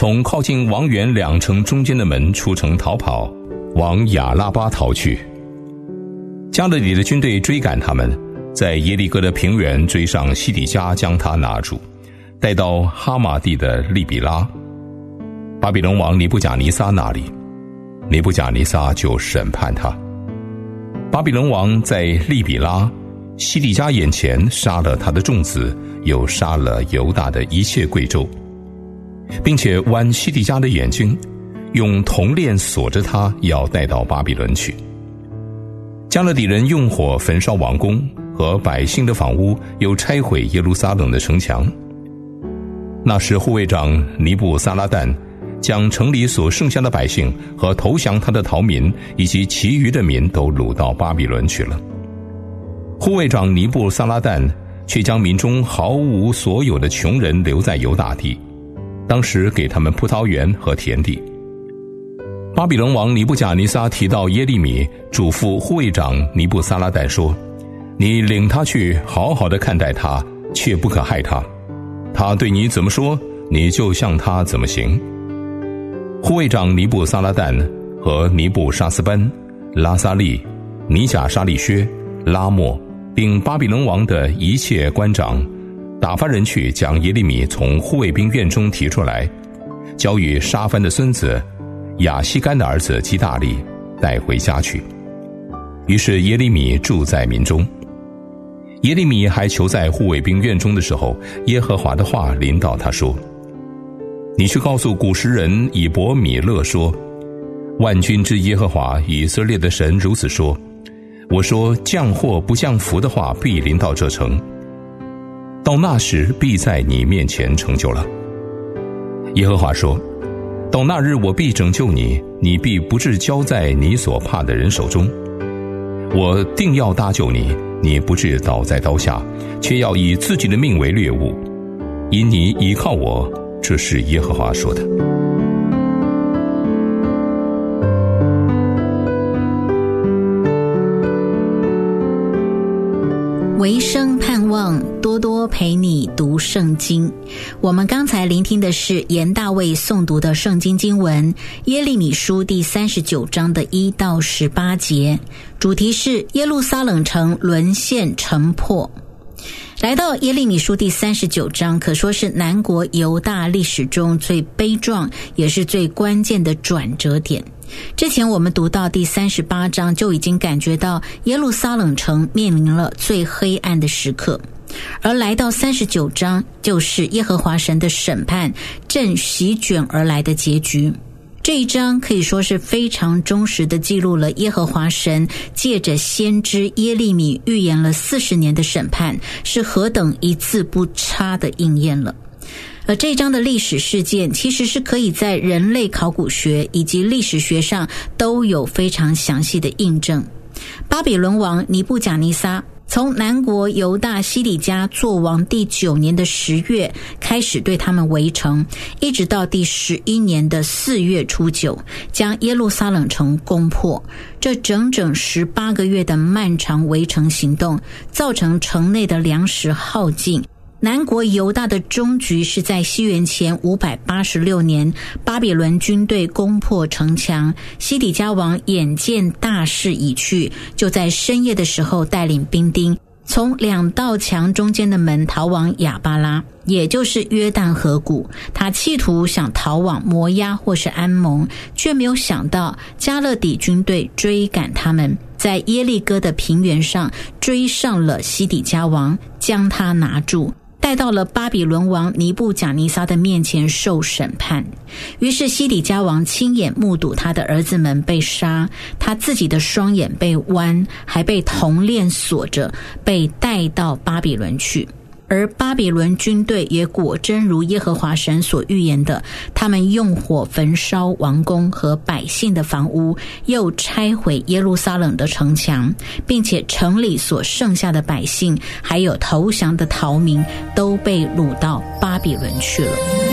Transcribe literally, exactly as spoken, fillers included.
从靠近王园两城中间的门出城逃跑，往亚拉巴逃去。加勒底的军队追赶他们，在耶利哥的平原追上西底家，将他拿住，带到哈马地的利比拉，巴比伦王尼布甲尼撒那里。尼布甲尼撒就审判他。巴比伦王在利比拉西底家眼前杀了他的众子，又杀了犹大的一切贵胄，并且剜西底家的眼睛，用铜链锁着他，要带到巴比伦去。加勒底人用火焚烧王宫和百姓的房屋，又拆毁耶路撒冷的城墙。那时护卫长尼布撒拉旦将城里所剩下的百姓和投降他的逃民以及其余的民都掳到巴比伦去了。护卫长尼布撒拉旦却将民中毫无所有的穷人留在犹大地，当时给他们葡萄园和田地。巴比伦王尼布甲尼撒提到耶利米，嘱咐护卫长尼布撒拉旦说：你领他去，好好的看待他，却不可害他。他对你怎么说，你就向他怎么行。护卫长尼布撒拉旦和尼布沙斯班、拉撒利、尼甲沙利薛、拉莫，并巴比伦王的一切官长，打发人去将耶利米从护卫兵院中提出来，交与沙番的孙子亚西干的儿子基大利带回家去。于是耶利米住在民中。耶利米还囚在护卫兵院中的时候，耶和华的话临到他说：你去告诉古时人以伯米勒说，万军之耶和华以色列的神如此说，我说降祸不降福的话必临到这城，到那时必在你面前成就了。耶和华说，到那日我必拯救你，你必不致交在你所怕的人手中。我定要搭救你，你不致倒在刀下，却要以自己的命为掠物，因你倚靠我，这是耶和华说的。 唯生盼望，多多陪你读圣经。我们刚才聆听的是严大卫诵读的圣经经文耶利米书第三十九章的一到十八节，主题是耶路撒冷城沦陷城破。来到耶利米书第三十九章，可说是南国犹大历史中最悲壮也是最关键的转折点。之前我们读到第三十八章，就已经感觉到耶路撒冷城面临了最黑暗的时刻，而来到三十九章，就是耶和华神的审判正席卷而来的结局。这一章可以说是非常忠实地记录了耶和华神借着先知耶利米预言了四十年的审判是何等一字不差的应验了。而这一章的历史事件其实是可以在人类考古学以及历史学上都有非常详细的印证。巴比伦王尼布甲尼撒从南国犹大西底家作王第九年的十月开始对他们围城，一直到第十一年的四月初九将耶路撒冷城攻破。这整整十八个月的漫长围城行动，造成城内的粮食耗尽。南国犹大的终局是在西元前五百八十六年，巴比伦军队攻破城墙，西底家王眼见大势已去，就在深夜的时候带领兵丁从两道墙中间的门逃往亚巴拉，也就是约旦河谷。他企图想逃往摩押或是安蒙，却没有想到加勒底军队追赶他们，在耶利哥的平原上追上了西底家王，将他拿住，带到了巴比伦王尼布甲尼撒的面前受审判。于是西底家王亲眼目睹他的儿子们被杀，他自己的双眼被剜，还被铜链锁着，被带到巴比伦去。而巴比伦军队也果真如耶和华神所预言的，他们用火焚烧王宫和百姓的房屋，又拆毁耶路撒冷的城墙，并且城里所剩下的百姓还有投降的逃民都被掳到巴比伦去了。